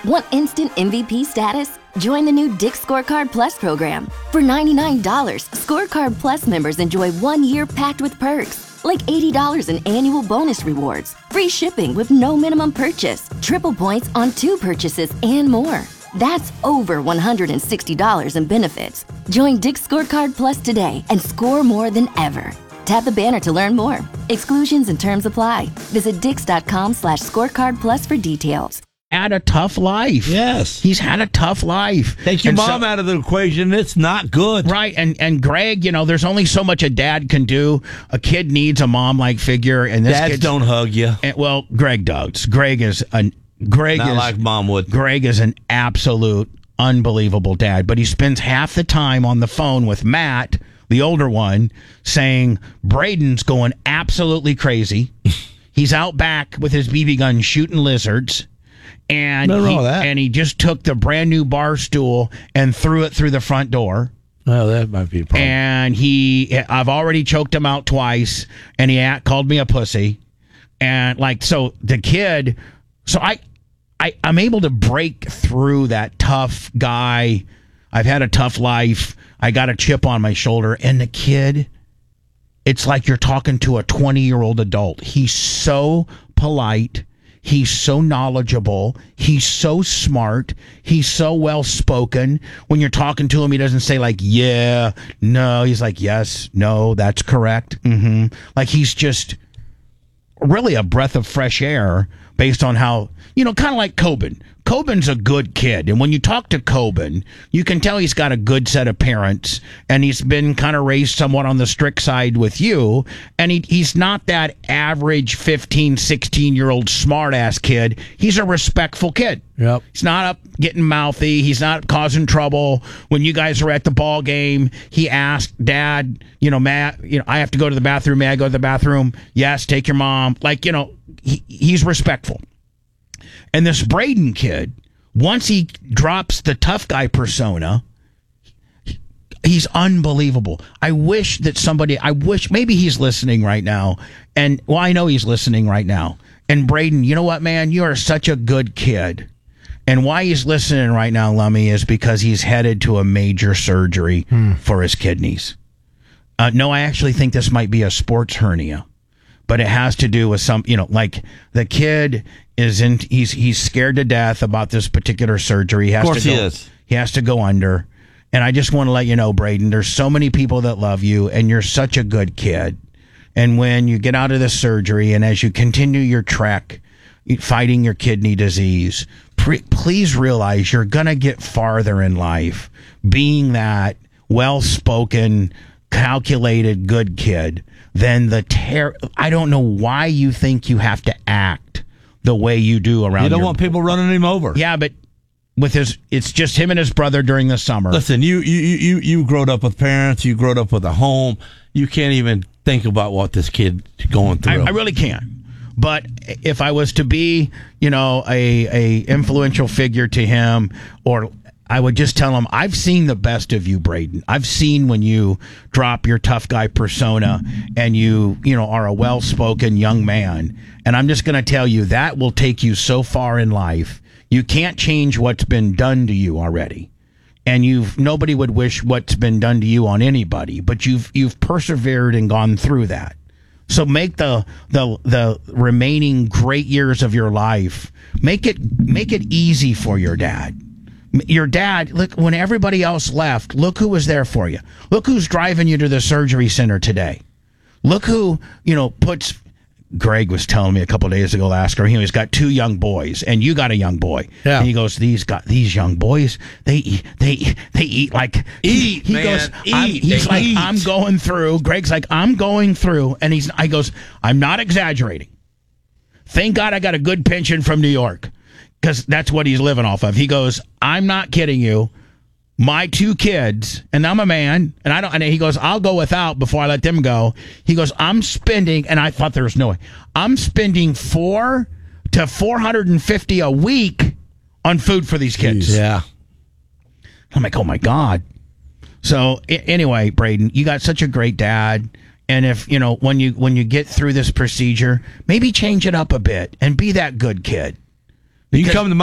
Want instant MVP status? Join the new Dick's Scorecard Plus program. For $99, Scorecard Plus members enjoy 1 year packed with perks, like $80 in annual bonus rewards, free shipping with no minimum purchase, triple points on 2 purchases, and more. That's over $160 in benefits. Join Dick's Scorecard Plus today and score more than ever. Tap the banner to learn more. Exclusions and terms apply. Visit dix.com/scorecard plus for details. Had a tough life. Yes. He's had a tough life. Takes your mom out of the equation, it's not good. Right, and Greg, there's only so much a dad can do. A kid needs a mom-like figure, and this dads don't hug you. Well, Greg does. Not like mom would. Greg is an absolute unbelievable dad, but he spends half the time on the phone with Matt, the older one, saying Braden's going absolutely crazy. He's out back with his BB gun shooting lizards. And he just took the brand new bar stool and threw it through the front door. Well, that might be a problem. And I've already choked him out twice, and he called me a pussy. And the kid, I'm able to break through that tough guy. I've had a tough life. I got a chip on my shoulder, and the kid, it's like you're talking to a 20-year-old adult. He's so polite. He's so knowledgeable. He's so smart. He's so well-spoken. When you're talking to him, he doesn't say yeah, no. He's like, yes, no, that's correct. Mm-hmm. He's just really a breath of fresh air based on how, kind of like Coben. Coben's a good kid. And when you talk to Coben, you can tell he's got a good set of parents, and he's been kind of raised somewhat on the strict side with you. And he's not that average 15, 16-year-old smart-ass kid. He's a respectful kid. Yep. He's not up getting mouthy. He's not causing trouble. When you guys are at the ball game, he asked Dad, Matt, I have to go to the bathroom. May I go to the bathroom? Yes, take your mom. He's respectful. And this Braden kid, once he drops the tough guy persona, he's unbelievable. I wish maybe he's listening right now. And, I know he's listening right now. And Braden, you know what, man? You are such a good kid. And why he's listening right now, Lummy, is because he's headed to a major surgery for his kidneys. No, I actually think this might be a sports hernia. But it has to do with the kid he's scared to death about this particular surgery. Of course he is. He has to go under. And I just want to let you know, Braden, there's so many people that love you, and you're such a good kid. And when you get out of the surgery, and as you continue your trek fighting your kidney disease, please realize you're going to get farther in life being that well-spoken, calculated, good kid than I don't know why you think you have to act the way you do around. You don't want people running him over. Yeah, but it's just him and his brother during the summer. Listen, you growed up with parents. You growed up with a home. You can't even think about what this kid going through. I really can't. But if I was to be, a influential figure to him, or I would just tell him, I've seen the best of you, Braden. I've seen when you drop your tough guy persona and you are a well-spoken young man. And I'm just going to tell you, that will take you so far in life. You can't change what's been done to you already. And nobody would wish what's been done to you on anybody, but you've persevered and gone through that. So make the remaining great years of your life, make it easy for your dad. Your dad, look, when everybody else left, look who was there for you. Look who's driving you to the surgery center today. Look who, Greg was telling me a couple of days ago, he's got 2 young boys, and you got a young boy. Yeah. And he goes, these young boys, they eat like eat. He man, goes, eat. He's like, eat. I'm going through. Greg's like, I'm going through, and I goes, I'm not exaggerating. Thank God I got a good pension from New York, because that's what he's living off of. He goes, I'm not kidding you. My 2 kids, and I'm a man, and he goes, I'll go without before I let them go. He goes, I'm spending, and I thought there was no way, I'm spending $400 to $450 a week on food for these kids. Jeez. Yeah. I'm like, oh my God. So anyway, Braden, you got such a great dad. And if, when you get through this procedure, maybe change it up a bit and be that good kid. You can come to